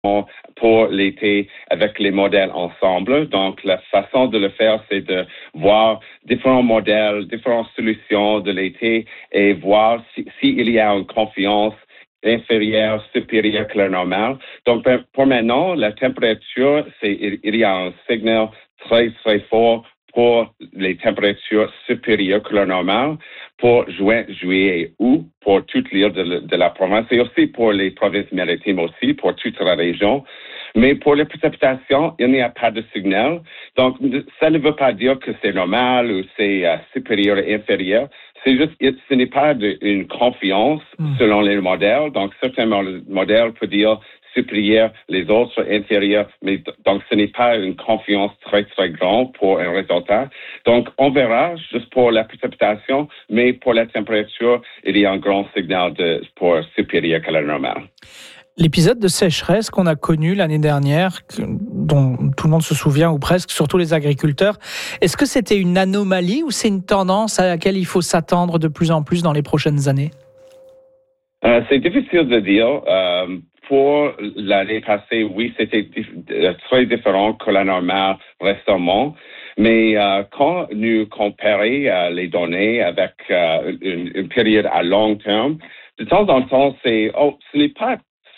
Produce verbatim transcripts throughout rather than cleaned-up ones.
pour l'été avec les modèles ensemble. Donc, la façon de le faire, c'est de voir différents modèles, différentes solutions de l'été et voir s'il si, si y a une confiance inférieure, supérieure que la normale. Donc, pour maintenant, la température, c'est, il y a un signal très, très fort pour les températures supérieures que la normale pour juin, juillet et août pour toute l'île de, de la province et aussi pour les provinces maritimes aussi, pour toute la région. Mais pour les précipitations, il n'y a pas de signal. Donc, ça ne veut pas dire que c'est normal ou c'est uh, supérieur et inférieur. C'est juste, ce n'est pas de, une confiance mm. selon les modèles. Donc, certains modèles peuvent dire supérieur, les autres inférieurs, mais donc ce n'est pas une confiance très, très grande pour un résultat. Donc, on verra juste pour la précipitation, mais pour la température, il y a un grand signal de, pour supérieur que la normale. L'épisode de sécheresse qu'on a connu l'année dernière, dont tout le monde se souvient, ou presque, surtout les agriculteurs, est-ce que c'était une anomalie ou c'est une tendance à laquelle il faut s'attendre de plus en plus dans les prochaines années? Euh, c'est difficile de dire. Euh, pour l'année passée, oui, c'était dif- très différent que la normale récemment. Mais euh, quand nous comparons euh, les données avec euh, une, une période à long terme, de temps en temps, c'est oh, ce n'est pas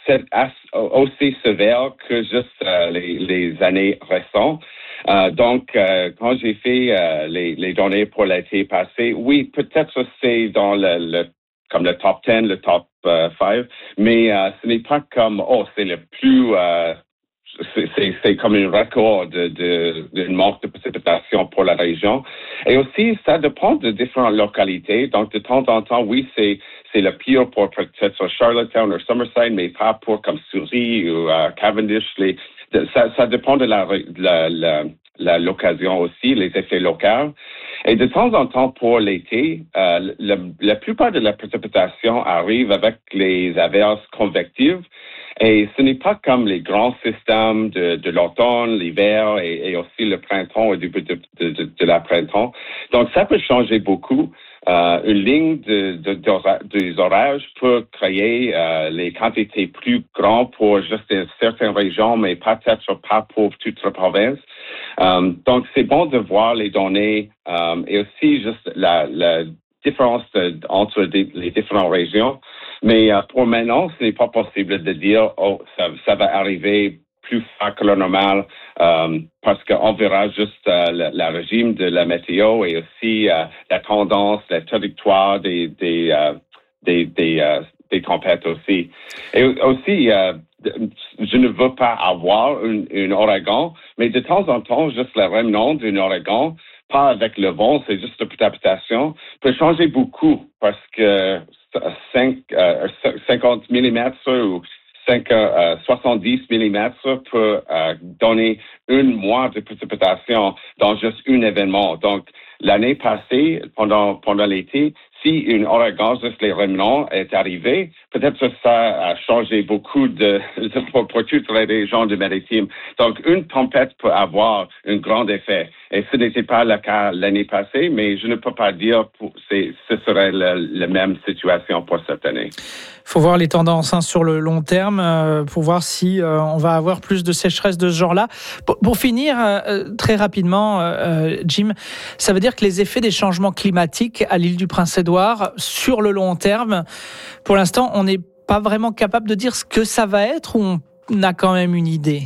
aussi sévère que juste euh, les, les années récentes. Euh, donc, euh, quand j'ai fait euh, les, les données pour l'été passé, oui, peut-être c'est dans le, le comme le top dix, le top euh, cinq, mais euh, ce n'est pas comme, oh, c'est le plus, euh, c'est, c'est, c'est comme un record de, de, de manque de précipitation pour la région. Et aussi, ça dépend de différentes localités. Donc, de temps en temps, oui, c'est, c'est le pire pour peut-être Charlottetown ou Summerside, mais pas pour comme Surrey ou euh, Cavendish. Les, de, ça, ça dépend de la, la, la, la, l'occasion aussi, les effets locaux. Et de temps en temps, pour l'été, euh, la, la plupart de la précipitation arrive avec les averses convectives. Et ce n'est pas comme les grands systèmes de, de l'automne, l'hiver et, et aussi le printemps au début de, de, de, de la printemps. Donc, ça peut changer beaucoup. Euh, une ligne de, de, de, des orages peut créer euh, les quantités plus grandes pour juste certaines régions, mais peut-être pas pour toute la province. Um, donc, c'est bon de voir les données um, et aussi juste la, la différence de, entre des, les différentes régions. Mais uh, pour maintenant, ce n'est pas possible de dire oh ça, ça va arriver plus fort que le normal um, parce qu'on verra juste uh, le, le régime de la météo et aussi uh, la tendance, la trajectoire des des uh, des, des, uh, des tempêtes aussi. Et aussi, uh, je ne veux pas avoir un, un ouragan, mais de temps en temps, juste le remnant d'un ouragan, pas avec le vent, c'est juste la précipitation, peut changer beaucoup parce que cinq, euh, cinquante millimètres ou cinq, euh, soixante-dix millimètres peut euh, donner un mois de précipitation dans juste un événement. Donc, l'année passée, pendant, pendant l'été, si un ouragan, juste les remnants, est arrivé, peut-être que ça a changé beaucoup de, de pour, pour toutes les régions du maritime. Donc, une tempête peut avoir un grand effet. Et ce n'était pas le cas l'année passée, mais je ne peux pas dire que ce serait la, la même situation pour cette année. Il faut voir les tendances hein, sur le long terme euh, pour voir si euh, on va avoir plus de sécheresse de ce genre-là. Pour, pour finir, euh, très rapidement, euh, Jim, ça veut dire que les effets des changements climatiques à l'île du Prince-Édouard, sur le long terme, pour l'instant, on n'est pas vraiment capable de dire ce que ça va être ou on a quand même une idée?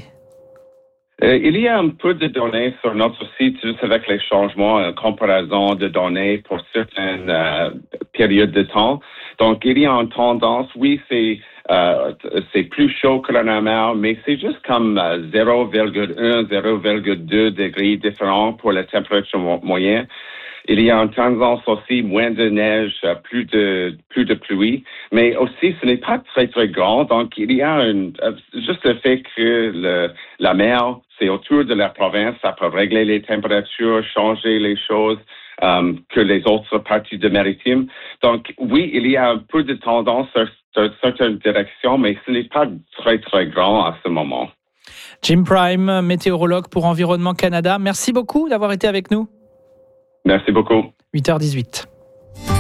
Euh, il y a un peu de données sur notre site juste avec les changements, une comparaison de données pour certaines euh, périodes de temps. Donc, il y a une tendance, oui, c'est euh, c'est plus chaud que la normale, mais c'est juste comme euh, zéro virgule un, zéro virgule deux degrés différents pour la température mo- moyenne. Il y a une tendance aussi, moins de neige, plus de plus de pluie, mais aussi ce n'est pas très très grand. Donc il y a une, juste le fait que le, la mer c'est autour de la province, ça peut régler les températures, changer les choses um, que les autres parties de maritime. Donc oui, il y a un peu de tendance dans certaines directions, mais ce n'est pas très très grand à ce moment. Jim Prime, météorologue pour Environnement Canada. Merci beaucoup d'avoir été avec nous. Merci beaucoup. huit heures dix-huit.